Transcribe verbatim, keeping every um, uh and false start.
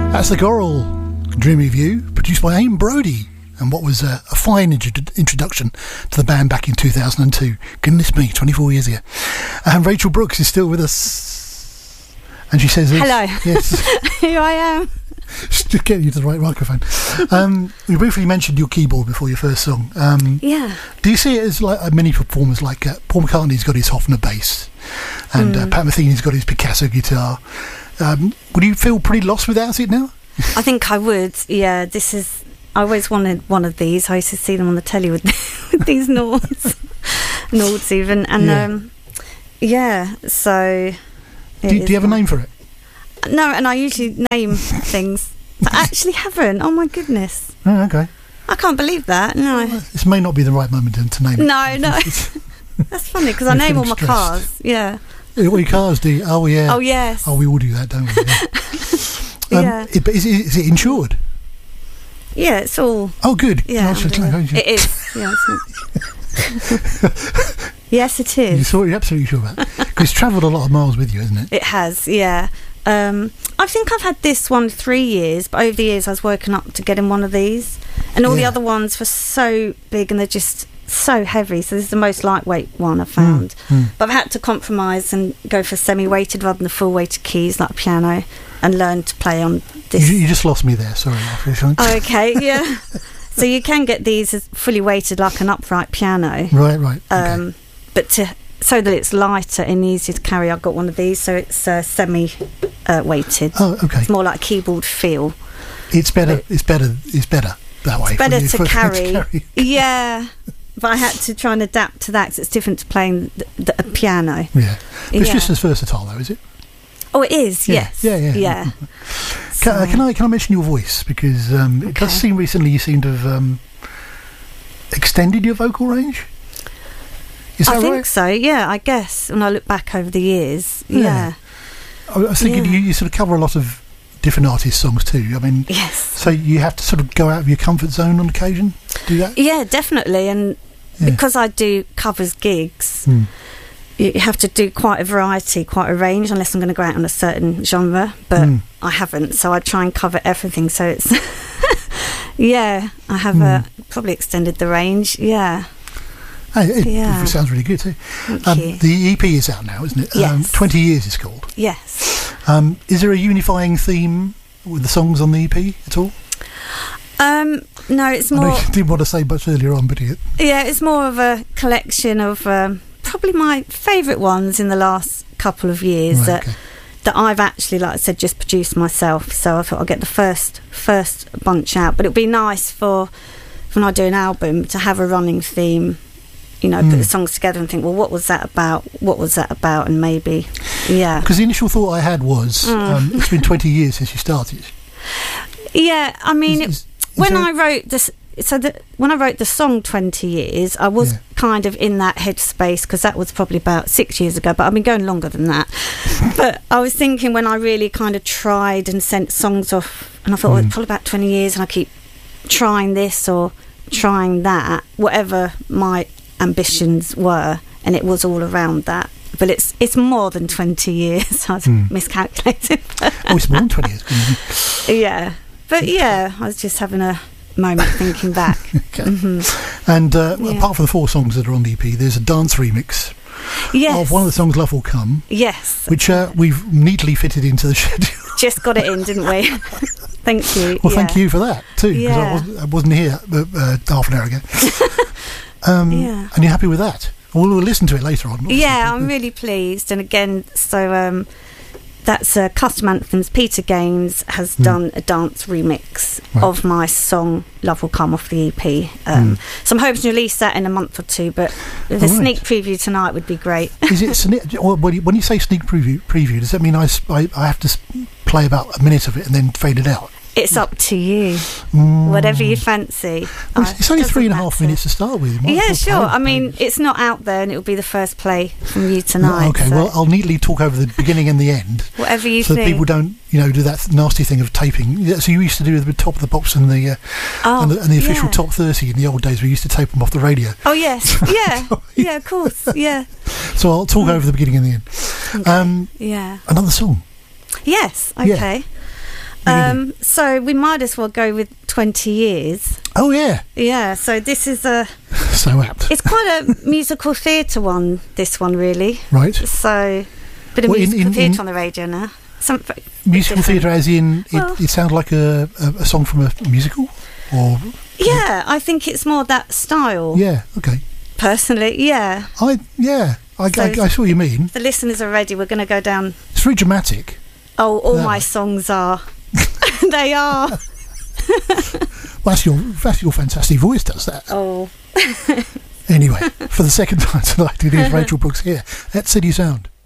That's the Goral, Dreamy of You, produced by Aim Brody, and what was a, a fine intro- introduction to the band back in two thousand two. Goodness me, twenty-four years ago. And Rachel Brooks is still with us, and she says, "Hello, yes, here I am." Just getting you to the right microphone. Um, you briefly mentioned your keyboard before your first song. Um, yeah. Do you see it as like uh, many performers, like uh, Paul McCartney's got his Hofner bass, and mm. uh, Pat Metheny's got his Picasso guitar? Um, would you feel pretty lost without it now? I think I would. Yeah, this is. I always wanted one of these. I used to see them on the telly with, with these Nords, Nords even, and yeah. Um, yeah so. Do, do you have a name for it? No, and I usually name things, but I actually haven't. Oh my goodness! Oh, okay. I can't believe that. No, well, this may not be the right moment to name it. No, no. That's funny because I name all my stressed. cars. Yeah. All your cars, do you? Oh yeah. Oh yes. Oh, we all do that, don't we? Yeah. um, yeah. It, is, it, is it insured? Yeah, it's all. Oh, good. Yeah, no, it is. Yeah, it's yes, it is. You're, sure, you're absolutely sure about it? Because it's travelled a lot of miles with you, hasn't it? It has, yeah. Um, I think I've had this one three years, but over the years I was working up to getting one of these, and all yeah. the other ones were so big and they're just so heavy. So this is the most lightweight one I've found. Mm, mm. But I've had to compromise and go for semi-weighted rather than the full-weighted keys like a piano, and learn to play on this. You, you just lost me there. Sorry. Oh, okay, yeah. So you can get these as fully weighted like an upright piano. Right, right. Um, okay. But to so that it's lighter and easier to carry, I've got one of these, so it's uh, semi-weighted. Uh, oh, okay. It's more like a keyboard feel. It's better. But it's better. It's better that way. It's better to carry. to carry. Yeah, but I had to try and adapt to that because it's different to playing the, the, a piano. Yeah, but it's yeah. just as versatile, though, is it? Oh, it is. Yeah. Yes. Yeah, yeah. Yeah. Can, so. uh, can I can I mention your voice, because um, it okay. does seem recently you seem to have um, extended your vocal range. Is that I think right? so, yeah, I guess, when I look back over the years, yeah. yeah. I was thinking yeah. you, you sort of cover a lot of different artists' songs too. I mean, yes. So you have to sort of go out of your comfort zone on occasion, do that? Yeah, definitely, and yeah. because I do covers gigs, mm. you have to do quite a variety, quite a range, unless I'm going to go out on a certain genre, but mm. I haven't, so I try and cover everything, so it's... yeah, I have mm. uh, probably extended the range, yeah. Oh, it, yeah. it sounds really good too. Thank um, you. The E P is out now, isn't it? Yes. Um, twenty years it's called. Yes. Um, is there a unifying theme with the songs on the E P at all? Um, no, it's more... I know you didn't want to say much earlier on, but it... Yeah, it's more of a collection of um, probably my favourite ones in the last couple of years right, that okay. that I've actually, like I said, just produced myself. So I thought I'd get the first first bunch out. But it'd be nice for, when I do an album, to have a running theme. You know, mm. put the songs together and think, well, what was that about? What was that about? And maybe, yeah. Because the initial thought I had was, mm. um, it's been twenty years since you started. Yeah, I mean, is, is, it, when there... I wrote this, so the, when I wrote the song twenty years, I was yeah. kind of in that headspace, because that was probably about six years ago, but I've been going longer than that. But I was thinking when I really kind of tried and sent songs off, and I thought, mm. oh, it's probably about twenty years, and I keep trying this or trying that, whatever my ambitions were, and it was all around that. But it's it's more than twenty years. I was mm. miscalculated. Oh, it's more than twenty years. Yeah, but yeah, I was just having a moment thinking back. Okay. Mm-hmm. And uh, yeah. apart from the four songs that are on the E P, there's a dance remix yes. of one of the songs, Love Will Come. Yes. Which uh, we've neatly fitted into the schedule. Just got it in, didn't we? Thank you. Well, yeah. thank you for that too, because yeah. I, wasn't, I wasn't here uh, uh, half an hour ago. um, yeah. And you're happy with that? We'll, we'll listen to it later on. Obviously. Yeah, I'm really pleased. And again, so um, that's uh, Custom Anthems. Peter Gaines has mm. done a dance remix right. of my song Love Will Come off the E P. Um, mm. So I'm hoping to release that in a month or two, but the right. sneak preview tonight would be great. Is it sne- or when, you, when you say sneak preview, preview, does that mean I, I, I have to play about a minute of it and then fade it out? It's up to you. Mm. Whatever you fancy. Well, it's, it's only three and a half minutes to start with. Yeah, sure. I mean, it's not out there, and it will be the first play from you tonight. Oh, okay, so. Well, I'll neatly talk over the beginning and the end. Whatever you so think. So that people don't, you know, do that nasty thing of taping. So you used to do the top of the pops and the, uh, oh, and the, and the official yeah. top thirty in the old days. We used to tape them off the radio. Oh, yes. Yeah. Yeah, of course. Yeah. So I'll talk mm. over the beginning and the end. Okay. Um, yeah. Another song. Yes. Okay. Yeah. Um, so we might as well go with twenty years. Oh, yeah. Yeah, so this is a... So apt. It's quite a musical theatre one, this one, really. Right. So, bit of Well, in- musical in- theatre in- on the radio now. Some, Musical theatre as in, it, Well- it sounds like a, a, a song from a musical? Or Yeah, I think it's more that style. Yeah, okay. Personally, yeah. I Yeah, I, So- I, I see what you mean. The listeners are ready. We're going to go down... It's very dramatic. Oh, all Yeah. my songs are. They are. Well, that's your, that's your fantastic voice does that. Oh. Anyway, for the second time tonight, it is Rachel Brooks here at City Sound.